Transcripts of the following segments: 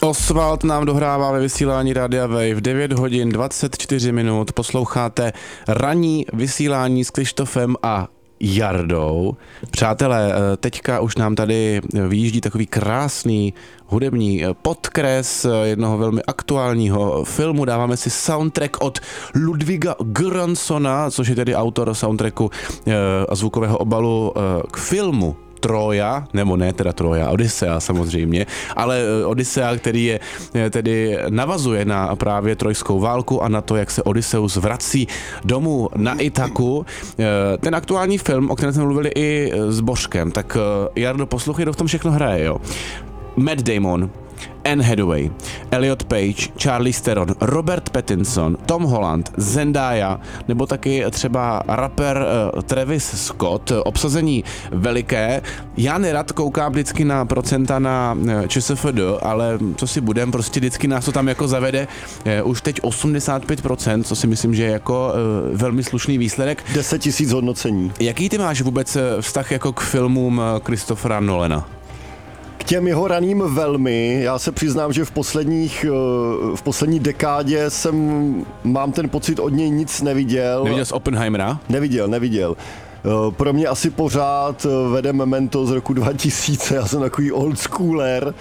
Osvald nám dohrává ve vysílání Rádia Wave 9 hodin 24 minut. Posloucháte ranní vysílání s Krištofem a Jardou. Přátelé, teďka už nám tady vyjíždí takový krásný hudební podkres jednoho velmi aktuálního filmu. Dáváme si soundtrack od Ludviga Göranssona, což je tedy autor soundtracku a zvukového obalu k filmu Troja, nebo ne teda Troja, Odyssea samozřejmě, ale Odyssea, který je tedy navazuje na právě trojskou válku a na to, jak se Odysseus vrací domů na Ithaku. Ten aktuální film, o kterém jsme mluvili i s Božkem, tak Jardo, poslouchej, kdo v tom všechno hraje, jo. Matt Damon, Anne Hathaway, Elliot Page, Charlize Theron, Robert Pattinson, Tom Holland, Zendaya, nebo taky třeba rapper Travis Scott, obsazení veliké. Já nerad koukám vždycky na procenta na ČSFD, ale co si budem, prostě vždycky nás to tam jako zavede už teď 85%, co si myslím, že je jako velmi slušný výsledek. 10 000 hodnocení. Jaký ty máš vůbec vztah jako k filmům Christophera Nolana? K těm jeho raným velmi, já se přiznám, že v poslední dekádě mám ten pocit, od něj nic neviděl. Neviděl jsi Oppenheimera? Neviděl. Pro mě asi pořád vede Memento z roku 2000, já jsem takový old schooler,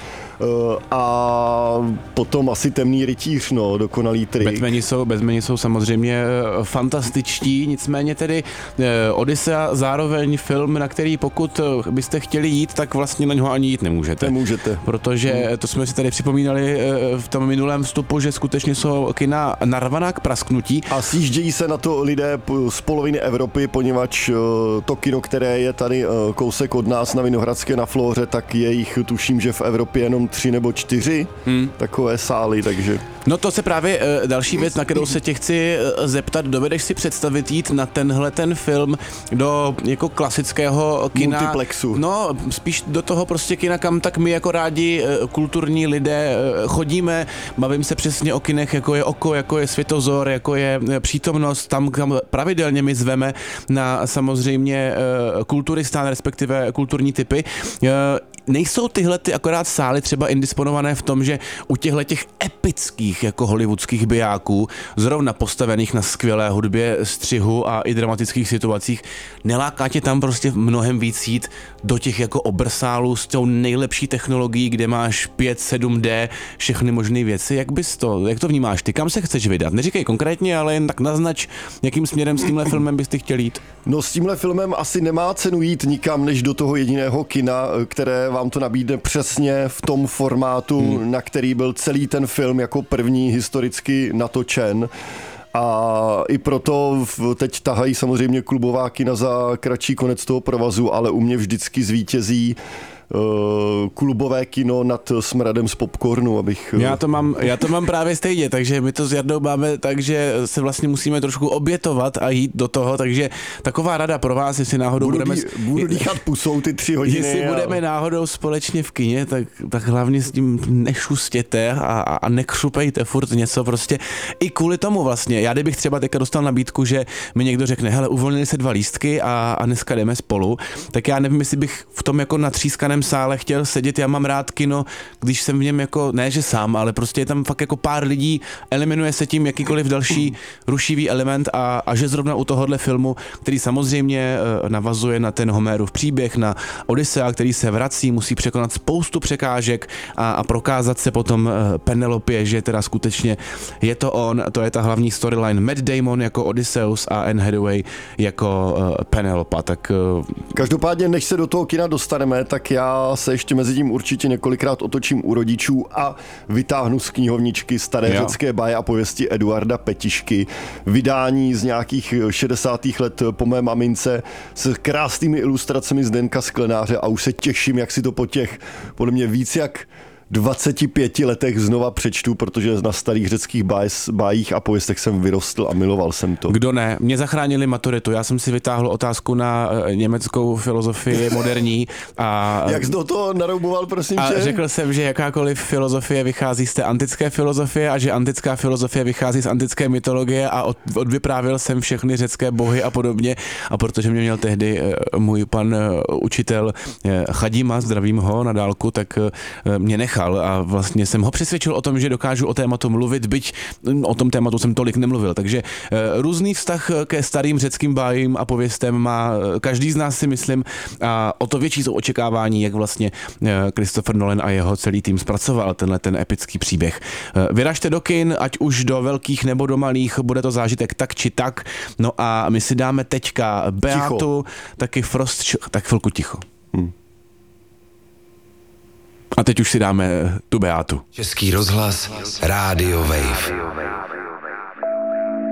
a potom asi Temný rytíř, no, dokonalý trik. Batmani jsou samozřejmě fantastičtí, nicméně tedy Odyssea zároveň film, na který pokud byste chtěli jít, tak vlastně na něho ani jít nemůžete. Nemůžete. Protože to jsme si tady připomínali v tom minulém vstupu, že skutečně jsou kina narvaná k prasknutí. A sjíždějí se na to lidé z poloviny Evropy, poněvadž to kino, které je tady kousek od nás na Vinohradské na Flóře, tak je jich, tuším, že v Evropě jenom 3 nebo 4 takové sály, takže... No to se právě další věc, na kterou se tě chci zeptat, dovedeš si představit jít na tenhle ten film do jako klasického kina? Multiplexu. No, spíš do toho prostě kina, kam tak my jako rádi kulturní lidé chodíme, bavím se přesně o kinech, jako je Oko, jako je Světozor, jako je Přítomnost, tam pravidelně my zveme na samozřejmě kulturistán, respektive kulturní typy. Nejsou tyhle ty akorát sály třeba indisponované v tom, že u těchto těch epických jako hollywoodských bijáků, zrovna postavených na skvělé hudbě, střihu a i dramatických situacích, neláká tě tam prostě mnohem víc jít do těch jako obersálů s tou nejlepší technologií, kde máš 5-7D, všechny možné věci. Jak to vnímáš ty? Kam se chceš vydat? Neříkej konkrétně, ale jen tak naznač, jakým směrem s tímhle filmem bys ty chtěl jít. No, s tímhle filmem asi nemá cenu jít nikam než do toho jediného kina, které vám to nabídne přesně v tom formátu, na který byl celý ten film jako první historicky natočen. A i proto teď tahají samozřejmě klubová kina za kratší konec toho provazu, ale u mě vždycky zvítězí klubové kino nad smradem z popcornu, abych... Já to mám právě stejně, takže my to s Jardou máme tak, že se vlastně musíme trošku obětovat a jít do toho, takže taková rada pro vás, jestli náhodou budu dýchat pusou ty 3 hodiny. Jestli budeme náhodou společně v kině, tak hlavně s tím nešustěte a nekřupejte furt něco prostě. I kvůli tomu vlastně, já kdybych třeba teďka dostal nabídku, že mi někdo řekne, hele, uvolnili se 2 lístky a dneska jdeme spolu, tak já nevím, jestli bych v tom jako natřískaném sále chtěl sedět. Já mám rád kino, když jsem v něm jako, ne že sám, ale prostě je tam fakt jako pár lidí, eliminuje se tím jakýkoliv další rušivý element a že zrovna u tohohle filmu, který samozřejmě navazuje na ten Homérův příběh, na Odyssea, který se vrací, musí překonat spoustu překážek a prokázat se potom Penelopě, že teda skutečně je to on, to je ta hlavní storyline. Matt Damon jako Odysseus a Anne Hathaway jako Penelopa, tak... Každopádně, než se do toho kina dostaneme, tak já se ještě mezi tím určitě několikrát otočím u rodičů a vytáhnu z knihovničky staré řecké báje a pověsti Eduarda Petišky. Vydání z nějakých 60. let po mé mamince s krásnými ilustracemi Zdenka Sklenáře a už se těším, jak si to po těch podle mě víc jak 25 letech znova přečtu, protože na starých řeckých bájích a pověstech jsem vyrostl a miloval jsem to. Kdo ne? Mě zachránili maturitu. Já jsem si vytáhl otázku na německou filozofii moderní a... Jak jsi do toho narouboval, prosím tě? A řekl jsem, že jakákoliv filozofie vychází z té antické filozofie a že antická filozofie vychází z antické mytologie a odvyprávěl jsem všechny řecké bohy a podobně. A protože mě měl tehdy můj pan učitel Chadima, zdravím ho na dálku, tak mě nechal nechal a vlastně jsem ho přesvědčil o tom, že dokážu o tématu mluvit, byť o tom tématu jsem tolik nemluvil. Takže různý vztah ke starým řeckým bájím a pověstem má každý z nás, si myslím, a o to větší jsou očekávání, jak vlastně Christopher Nolan a jeho celý tým zpracoval ten epický příběh. Vyražte do kin, ať už do velkých nebo do malých, bude to zážitek tak či tak. No a my si dáme teďka Beatu, taky Frost, tak chvilku ticho. A teď už si dáme tu Beatu. Český rozhlas, Rádio Wave.